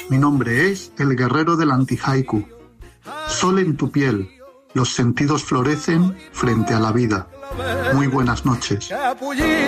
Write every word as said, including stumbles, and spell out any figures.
Mi nombre es el guerrero del anti-haiku. Sol en tu piel, los sentidos florecen frente a la vida. Muy buenas noches.